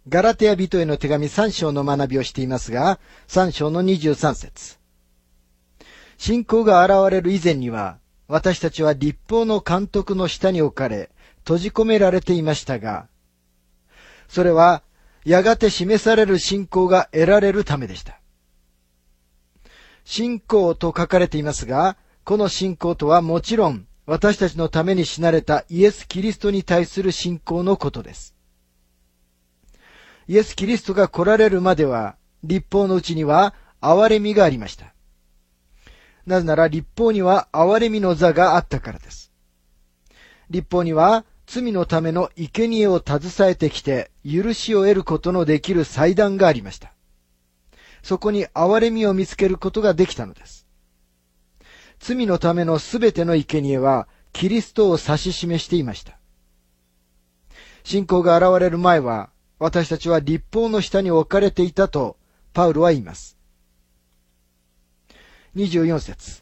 ガラテヤ人への手紙3章の学びをしていますが、3章の23節。信仰が現れる以前には、私たちは律法の監督の下に置かれ、閉じ込められていましたが、それはやがて示される信仰が得られるためでした。信仰と書かれていますが、この信仰とはもちろん私たちのために死なれたイエス・キリストに対する信仰のことです。イエス・キリストが来られるまでは、律法のうちには憐れみがありました。なぜなら律法には憐れみの座があったからです。律法には罪のための生贄を携えてきて許しを得ることのできる祭壇がありました。そこに憐れみを見つけることができたのです。罪のためのすべての生贄はキリストを指し示していました。信仰が現れる前は、私たちは律法の下に置かれていたとパウロは言います。24節。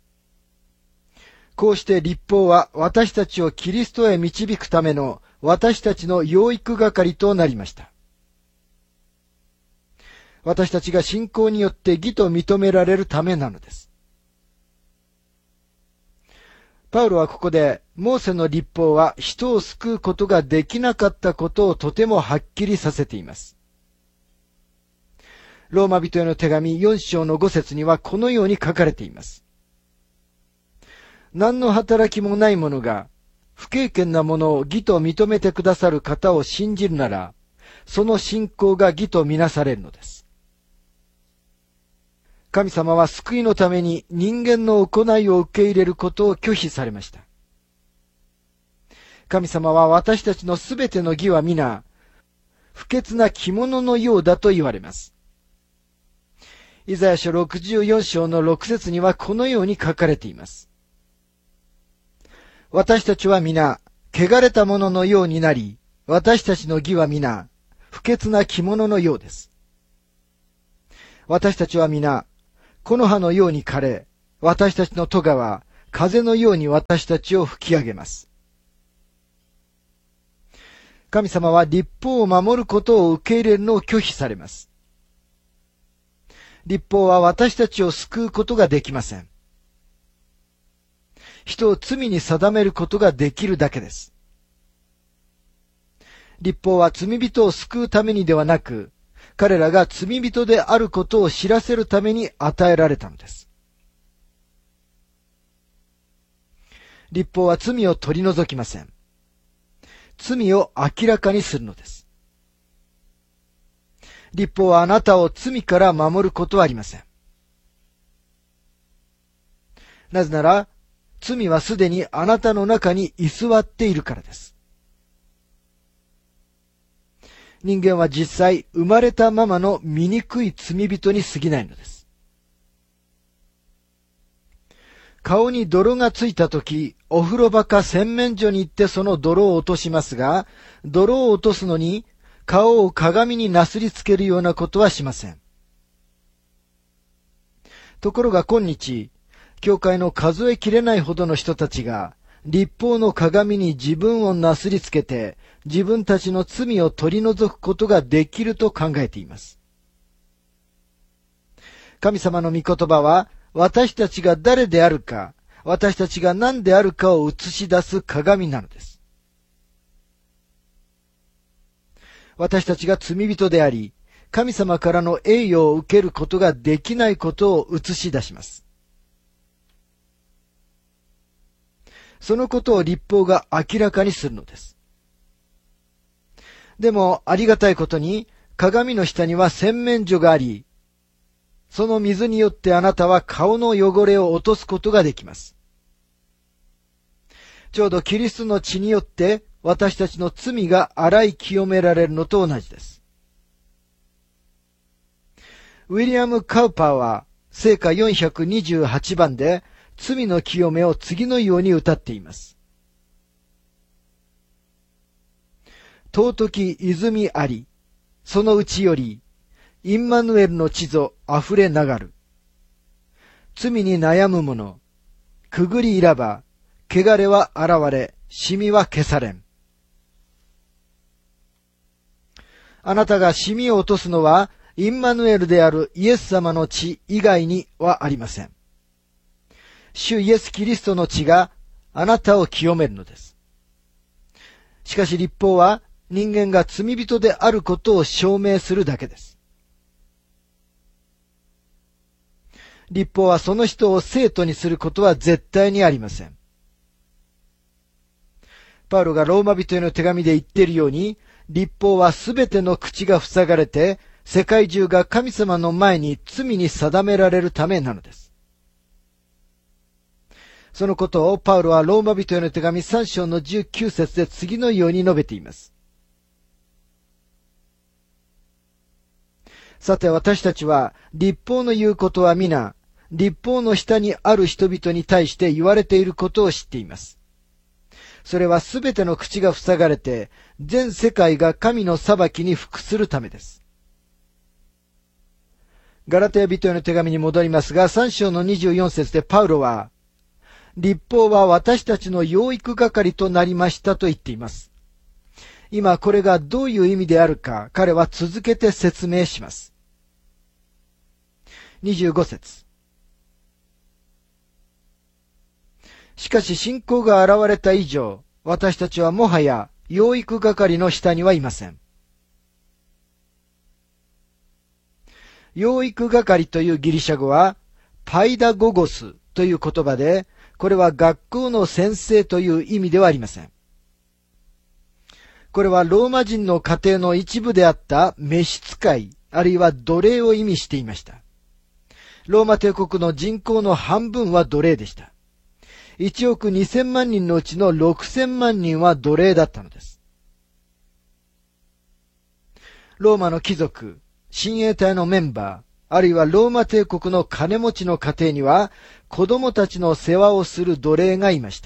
こうして律法は私たちをキリストへ導くための私たちの養育係となりました。私たちが信仰によって義と認められるためなのです。パウロはここで、モーセの律法は人を救うことができなかったことをとてもはっきりさせています。ローマ人への手紙4章の5節にはこのように書かれています。何の働きもない者が、不経験なものを義と認めてくださる方を信じるなら、その信仰が義とみなされるのです。神様は救いのために人間の行いを受け入れることを拒否されました。神様は私たちのすべての義は皆、不潔な着物のようだと言われます。イザヤ書64章の6節にはこのように書かれています。私たちは皆、汚れたもののようになり、私たちの義は皆、不潔な着物のようです。私たちは皆、木の葉のように枯れ、私たちの咎は風のように私たちを吹き上げます。神様は律法を守ることを受け入れるのを拒否されます。律法は私たちを救うことができません。人を罪に定めることができるだけです。律法は罪人を救うためにではなく、彼らが罪人であることを知らせるために与えられたのです。律法は罪を取り除きません。罪を明らかにするのです。律法はあなたを罪から守ることはありません。なぜなら、罪はすでにあなたの中に居座っているからです。人間は実際生まれたままの醜い罪人に過ぎないのです。顔に泥がついたとき、お風呂場か洗面所に行ってその泥を落としますが、泥を落とすのに顔を鏡になすりつけるようなことはしません。ところが今日、教会の数えきれないほどの人たちが、律法の鏡に自分をなすりつけて、自分たちの罪を取り除くことができると考えています。神様の御言葉は、私たちが誰であるか、私たちが何であるかを映し出す鏡なのです。私たちが罪人であり、神様からの栄誉を受けることができないことを映し出します。そのことを律法が明らかにするのです。でもありがたいことに鏡の下には洗面所があり、その水によってあなたは顔の汚れを落とすことができます。ちょうどキリストの血によって私たちの罪が洗い清められるのと同じです。ウィリアム・カウパーは聖歌428番で罪の清めを次のように歌っています。尊き泉あり、そのうちより、インマヌエルの地ぞ溢れ流る。罪に悩む者、くぐりいらば、汚れは現れ、シミは消されん。 あなたがシミを落とすのは、インマヌエルであるイエス様の血以外にはありません。主イエス・キリストの血があなたを清めるのです。しかし律法は人間が罪人であることを証明するだけです。律法はその人を生徒にすることは絶対にありません。パウロがローマ人への手紙で言っているように、律法はすべての口が塞がれて、世界中が神様の前に罪に定められるためなのです。そのことをパウロはローマ人への手紙3章の19節で次のように述べています。さて私たちは律法の言うことは皆、律法の下にある人々に対して言われていることを知っています。それはすべての口が塞がれて、全世界が神の裁きに服するためです。ガラテヤ人への手紙に戻りますが、3章の24節でパウロは、律法は私たちの養育係となりましたと言っています。今これがどういう意味であるか、彼は続けて説明します。25節。しかし信仰が現れた以上、私たちはもはや養育係の下にはいません。養育係というギリシャ語は、パイダゴゴスという言葉で、これは学校の先生という意味ではありません。これはローマ人の家庭の一部であった召使い、あるいは奴隷を意味していました。ローマ帝国の人口の半分は奴隷でした。1億2000万人のうちの6000万人は奴隷だったのです。ローマの貴族、親衛隊のメンバー、あるいはローマ帝国の金持ちの家庭には子供たちの世話をする奴隷がいました。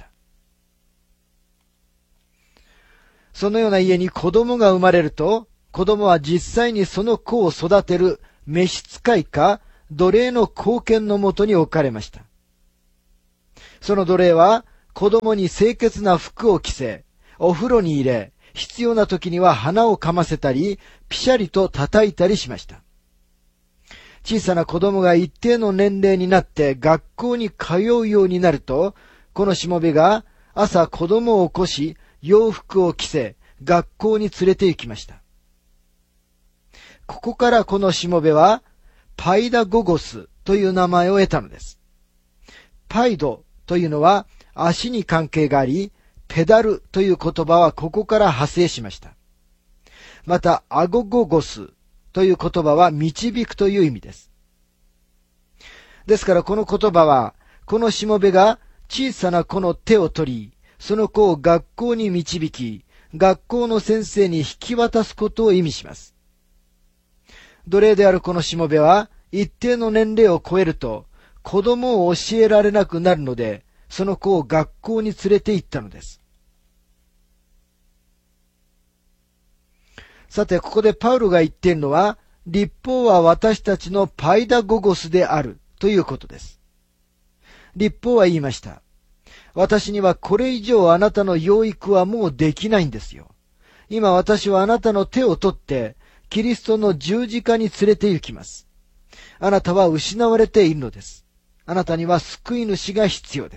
そのような家に子供が生まれると、子供は実際にその子を育てる召使いか奴隷の後見のもとに置かれました。その奴隷は子供に清潔な服を着せ、お風呂に入れ、必要な時には鼻をかませたり、ピシャリと叩いたりしました。小さな子供が一定の年齢になって学校に通うようになると、このしもべが朝子供を起こし、洋服を着せ、学校に連れて行きました。ここからこのしもべは、パイダゴゴスという名前を得たのです。パイドというのは足に関係があり、ペダルという言葉はここから派生しました。また、アゴゴゴスという言葉は導くという意味です。ですからこの言葉は、このしもべが小さな子の手を取り、その子を学校に導き、学校の先生に引き渡すことを意味します。奴隷であるこのしもべは、一定の年齢を超えると、子供を教えられなくなるので、その子を学校に連れて行ったのです。さて、ここでパウロが言っているのは、律法は私たちのパイダゴゴスであるということです。律法は言いました。私にはこれ以上あなたの養育はもうできないんですよ。今私はあなたの手を取って、キリストの十字架に連れて行きます。あなたは失われているのです。あなたには救い主が必要です。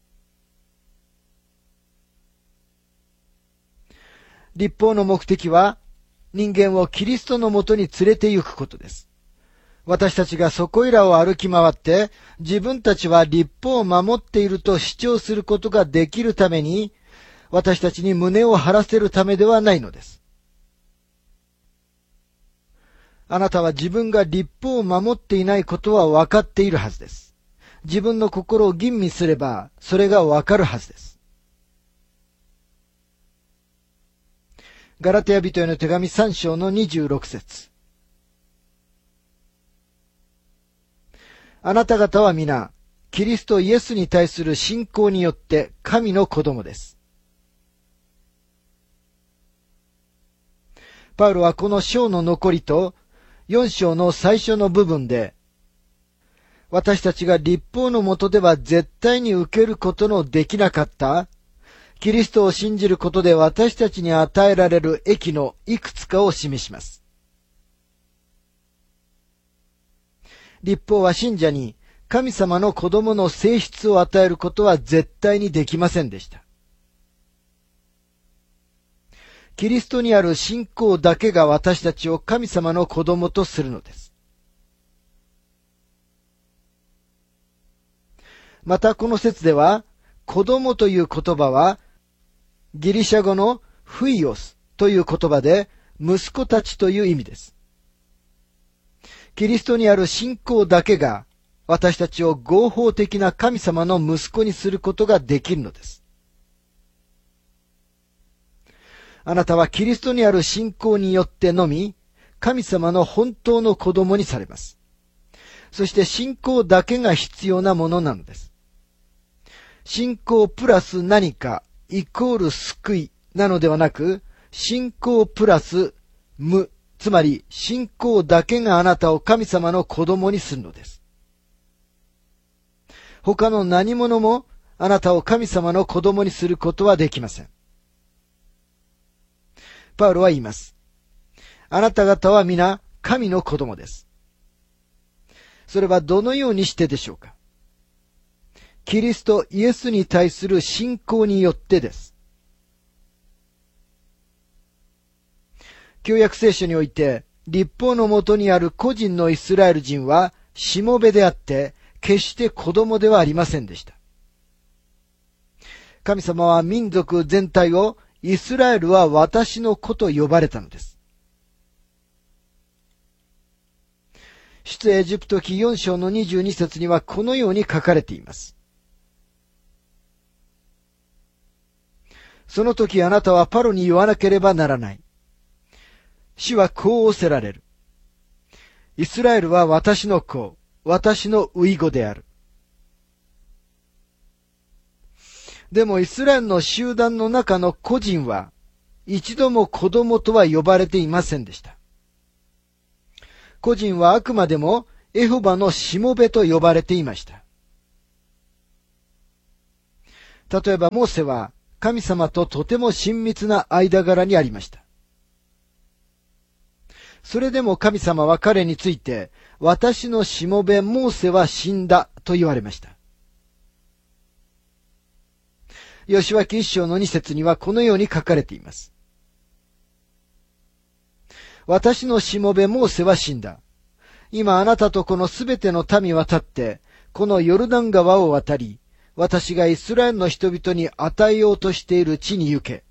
律法の目的は、人間をキリストのもとに連れて行くことです。私たちがそこいらを歩き回って、自分たちは律法を守っていると主張することができるために、私たちに胸を張らせるためではないのです。あなたは自分が律法を守っていないことは分かっているはずです。自分の心を吟味すれば、それが分かるはずです。ガラテヤ人への手紙3章の26節。あなた方は皆、キリストイエスに対する信仰によって神の子供です。パウロはこの章の残りと4章の最初の部分で、私たちが律法の下では絶対に受けることのできなかったキリストを信じることで私たちに与えられる益のいくつかを示します。律法は信者に神様の子供の性質を与えることは絶対にできませんでした。キリストにある信仰だけが私たちを神様の子供とするのです。またこの説では、子供という言葉は、ギリシャ語のフイオスという言葉で、息子たちという意味です。キリストにある信仰だけが、私たちを合法的な神様の息子にすることができるのです。あなたはキリストにある信仰によってのみ、神様の本当の子供にされます。そして信仰だけが必要なものなのです。信仰プラス何かイコール救いなのではなく、信仰プラス無、つまり信仰だけがあなたを神様の子供にするのです。他の何者もあなたを神様の子供にすることはできません。パウロは言います。あなた方は皆神の子供です。それはどのようにしてでしょうか。キリストイエスに対する信仰によってです。旧約聖書において、律法のもとにある個人のイスラエル人は、しもべであって、決して子供ではありませんでした。神様は民族全体を、イスラエルは私の子と呼ばれたのです。出エジプト記4章の22節にはこのように書かれています。その時あなたはパロに言わなければならない。主はこう仰せられる。イスラエルは私の子、私の遺語である。でもイスラエルの集団の中の個人は一度も子供とは呼ばれていませんでした。個人はあくまでもエホバのしもべと呼ばれていました。例えばモーセは神様ととても親密な間柄にありました。それでも神様は彼について、私のしもべモーセは死んだと言われました。ヨシュア記1章の2節にはこのように書かれています。私のしもべモーセは死んだ。今あなたとこのすべての民は立って、このヨルダン川を渡り、私がイスラエルの人々に与えようとしている地に行け。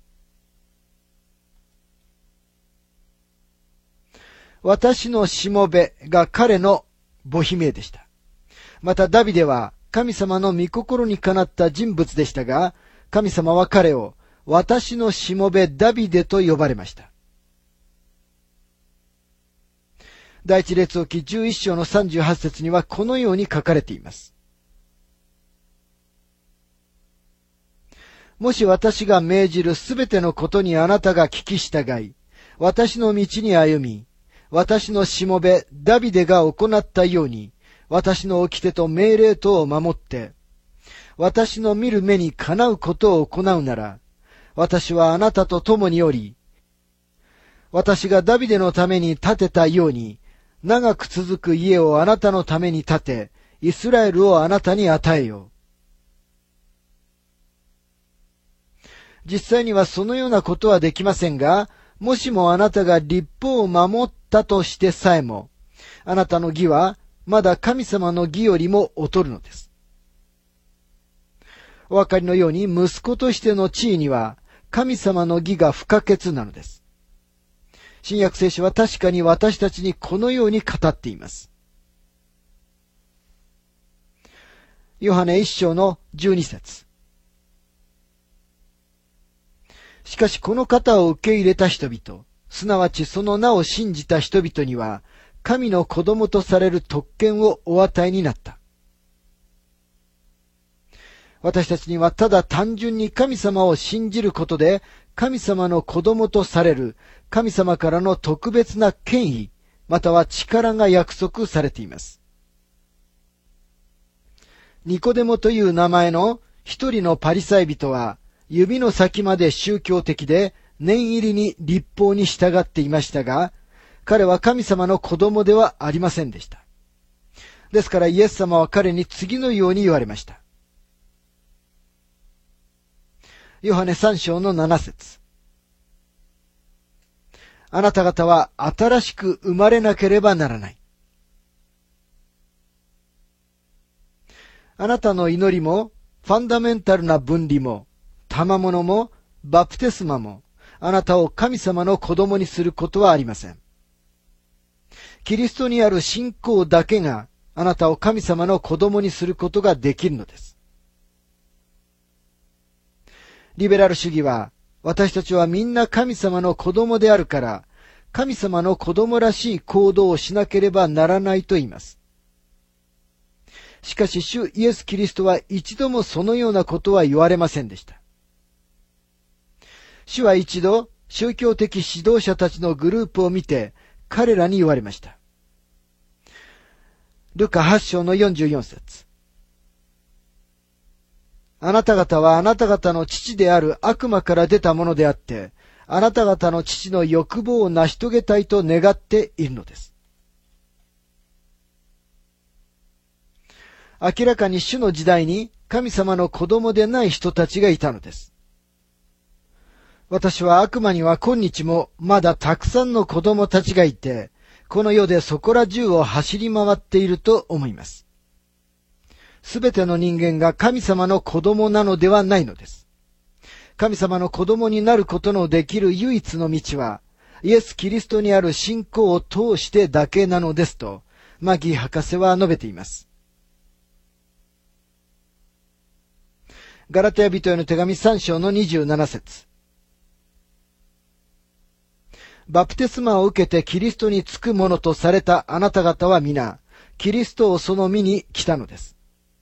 私のしもべが彼の母姫でした。またダビデは神様の御心にかなった人物でしたが、神様は彼を私のしもべダビデと呼ばれました。第一列王記11章の38節にはこのように書かれています。もし私が命じるすべてのことにあなたが聞き従い、私の道に歩み、私のしもべダビデが行ったように、私の掟と命令とを守って、私の見る目にかなうことを行うなら、私はあなたと共におり、私がダビデのために建てたように、長く続く家をあなたのために建て、イスラエルをあなたに与えよう。実際にはそのようなことはできませんが、もしもあなたが律法を守ったとしてさえも、あなたの義はまだ神様の義よりも劣るのです。お分かりのように息子としての地位には神様の義が不可欠なのです。新約聖書は確かに私たちにこのように語っています。ヨハネ1章の12節。しかしこの方を受け入れた人々、すなわちその名を信じた人々には、神の子供とされる特権をお与えになった。私たちにはただ単純に神様を信じることで、神様の子供とされる神様からの特別な権威、または力が約束されています。ニコデモという名前の一人のパリサイ人は、 指の先まで宗教的で念入りに律法に従っていましたが、彼は神様の子供ではありませんでした。ですからイエス様は彼に次のように言われました。ヨハネ3章の7節。あなた方は新しく生まれなければならない。あなたの祈りも、ファンダメンタルな分離も、賜物も、バプテスマも、あなたを神様の子供にすることはありません。キリストにある信仰だけが、あなたを神様の子供にすることができるのです。リベラル主義は、私たちはみんな神様の子供であるから、神様の子供らしい行動をしなければならないと言います。しかし主イエス・キリストは一度もそのようなことは言われませんでした。主は一度、宗教的指導者たちのグループを見て、彼らに言われました。ルカ8章の44節。あなた方はあなた方の父である悪魔から出たものであって、あなた方の父の欲望を成し遂げたいと願っているのです。明らかに主の時代に神様の子供でない人たちがいたのです。私は悪魔には今日もまだたくさんの子供たちがいて、この世でそこら中を走り回っていると思います。すべての人間が神様の子供なのではないのです。神様の子供になることのできる唯一の道は、イエス・キリストにある信仰を通してだけなのですと、マギー博士は述べています。ガラテヤ人への手紙3章の27節。バプテスマを受けてキリストにつくものとされたあなた方は皆、キリストをその身に来たのです。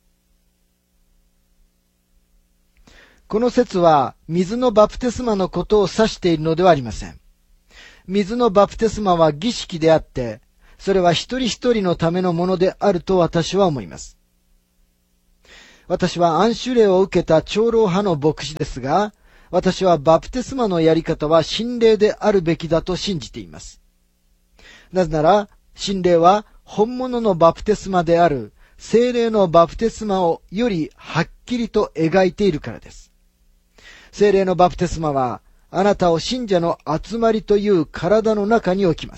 この説は、水のバプテスマのことを指しているのではありません。水のバプテスマは儀式であって、それは一人一人のためのものであると私は思います。私は安守礼を受けた長老派の牧師ですが、私はバプテスマのやり方は神霊であるべきだと信じています。なぜなら、神霊は本物のバプテスマである聖霊のバプテスマをよりはっきりと描いているからです。聖霊のバプテスマは、あなたを信者の集まりという体の中に置きます。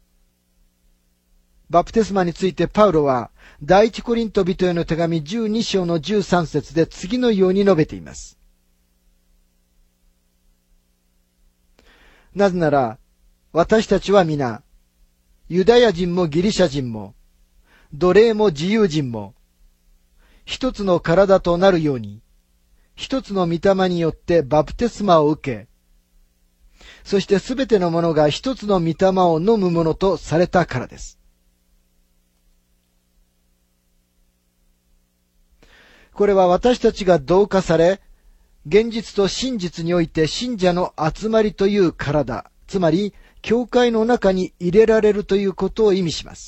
バプテスマについてパウロは、第一コリント人への手紙12章の13節で次のように述べています。なぜなら、私たちは皆、ユダヤ人もギリシャ人も、奴隷も自由人も、一つの体となるように、一つの御霊によってバプテスマを受け、そしてすべてのものが一つの御霊を飲むものとされたからです。これは私たちが同化され、現実と真実において信者の集まりという体、つまり教会の中に入れられるということを意味します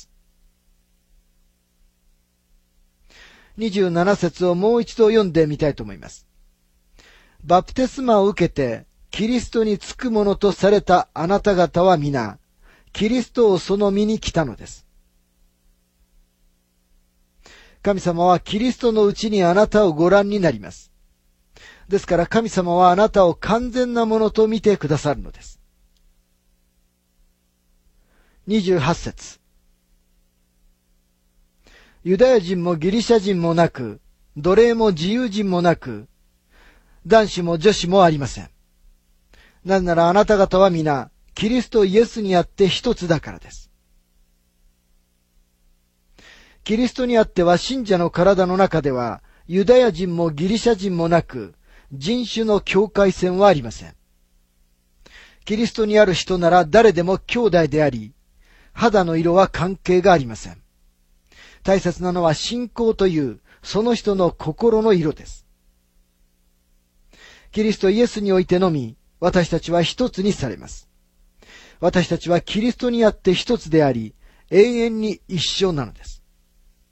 。27節をもう一度読んでみたいと思います。バプテスマを受けてキリストにつくものとされたあなた方は皆、キリストをその身に来たのです。神様はキリストのうちにあなたをご覧になります。ですから神様はあなたを完全なものと見てくださるのです。28節。ユダヤ人もギリシャ人もなく、奴隷も自由人もなく、男子も女子もありません。なぜならあなた方は皆、キリストイエスにあって一つだからです。キリストにあっては信者の体の中では、ユダヤ人もギリシャ人もなく、人種の境界線はありません。キリストにある人なら誰でも兄弟であり、肌の色は関係がありません。大切なのは信仰というその人の心の色です。キリストイエスにおいてのみ、私たちは一つにされます。私たちはキリストにあって一つであり、永遠に一緒なのです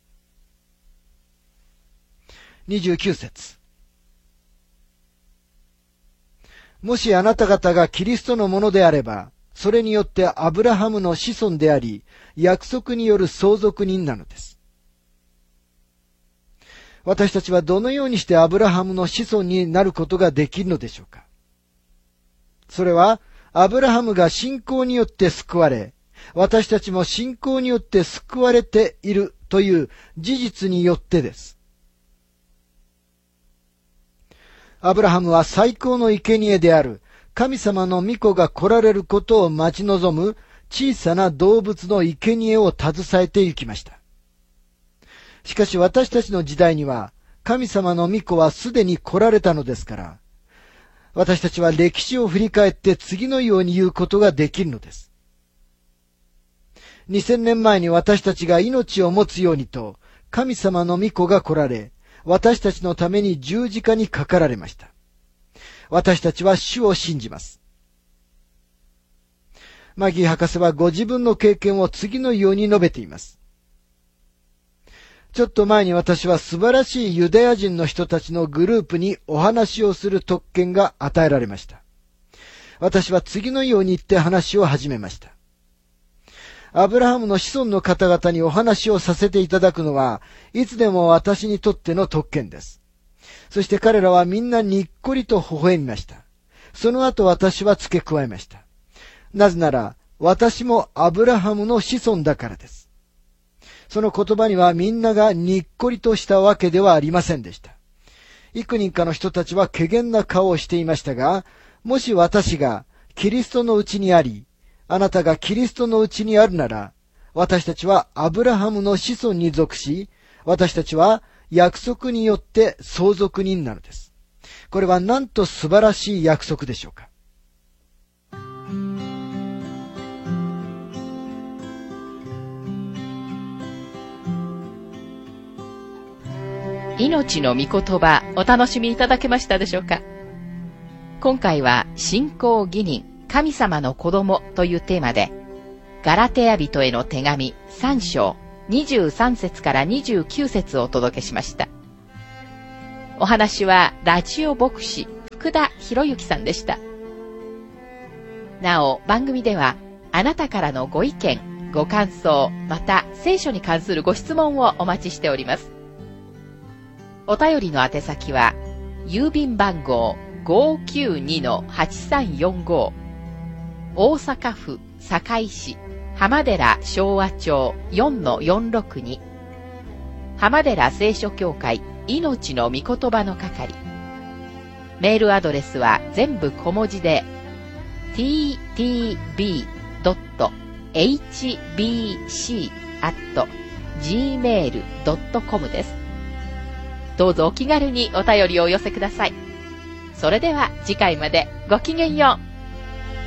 。29節。 もしあなた方がキリストのものであれば、それによってアブラハムの子孫であり、約束による相続人なのです。私たちはどのようにしてアブラハムの子孫になることができるのでしょうか。それは、アブラハムが信仰によって救われ、私たちも信仰によって救われているという事実によってです。アブラハムは最高の生贄である神様の御子が来られることを待ち望む小さな動物の生贄を携えて行きました。しかし私たちの時代には神様の御子はすでに来られたのですから、私たちは歴史を振り返って次のように言うことができるのです。2000年前に私たちが命を持つようにと神様の御子が来られ、私たちのために十字架にかかられました。私たちは主を信じます。マギー博士はご自分の経験を次のように述べています。ちょっと前に私は素晴らしいユダヤ人の人たちのグループにお話をする特権が与えられました。私は次のように言って話を始めました。アブラハムの子孫の方々にお話をさせていただくのは、いつでも私にとっての特権です。そして彼らはみんなにっこりと微笑みました。その後私は付け加えました。なぜなら、私もアブラハムの子孫だからです。その言葉にはみんながにっこりとしたわけではありませんでした。幾人かの人たちは怪訝な顔をしていましたが、もし私がキリストのうちにあり、あなたがキリストのうちにあるなら、私たちはアブラハムの子孫に属し、私たちは約束によって相続人なのです。これはなんと素晴らしい約束でしょうか。 命の御言葉、お楽しみいただけましたでしょうか。今回は信仰義人、神様の子供というテーマで、ガラテヤ人への手紙3章23節から29節をお届けしました。お話はラジオ牧師福田博之さんでした。なお、番組ではあなたからのご意見、ご感想、また聖書に関するご質問をお待ちしております。お便りの宛先は、郵便番号 592-8345 大阪府堺市浜寺昭和町 4-462 浜寺聖書協会命の御言葉の係。メールアドレスは全部小文字で ttb.hbc@gmail.com です。どうぞお気軽にお便りをお寄せください。それでは次回までごきげんよう。